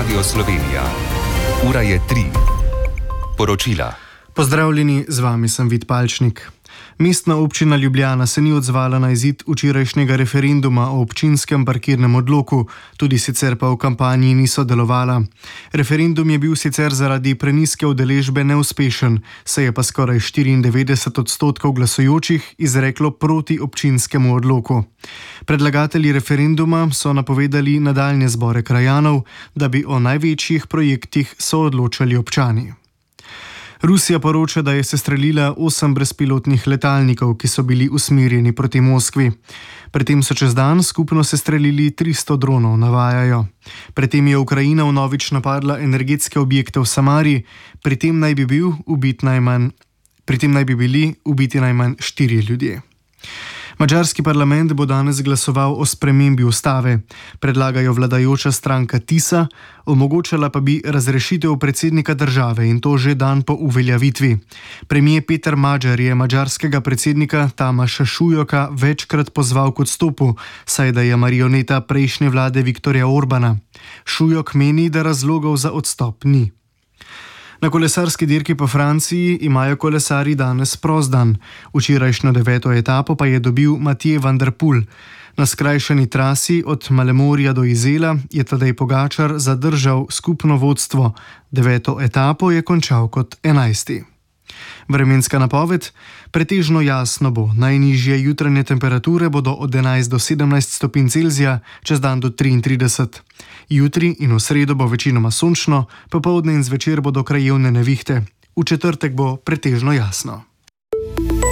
Radio Slovenija. Ura je 3. Poročila. Pozdravljeni, z vami sem Vid Palčnik. Mestna občina Ljubljana se ni odzvala na izid včerajšnjega referenduma o občinskem parkirnem odloku, tudi sicer pa v kampanji niso delovala. Referendum je bil sicer zaradi prenizke udeležbe neuspešen, se je pa skoraj 94% glasujočih izreklo proti občinskemu odloku. Predlagatelji referenduma so napovedali nadaljnje zbore krajanov, da bi o največjih projektih soodločali občani. Rusija poroča, da je sestrelila 8 brezpilotnih letalnikov, ki so bili usmerjeni proti Moskvi. Pri tem so čez dan skupno sestrelili 300 dronov, navajajo. Pri tem je Ukrajina vnovič napadla energetske objekte v Samari, pri tem naj bi bili ubiti najmanj 4 ljudje. Madžarski parlament bo danes glasoval o spremembi ustave. Predlagajo vladajoča stranka TISA, omogočala pa bi razrešitev predsednika države in to že dan po uveljavitvi. Premier Peter Magyar je madžarskega predsednika Tamáša Šujoka večkrat pozval k odstopu, saj da je marioneta prejšnje vlade Viktorja Orbana. Šujok meni, da razlogov za odstop ni. Na kolesarski dirki po Franciji imajo kolesarji danes prost dan. Včerajšnjo 9. etapo pa je dobil Mathieu van der Poel. Na skrajšani trasi od Malemorja do Izela je Tadej Pogačar zadržal skupno vodstvo. 9. etapo je končal kot 11. Vremenska napoved: pretežno jasno bo, najnižje jutranje temperature bodo od 11 do 17 stopinj Celzija, čez dan do 33. Jutri in v sredo bo večinoma sončno, popoldne in zvečer bodo krajevne nevihte. V četrtek bo pretežno jasno.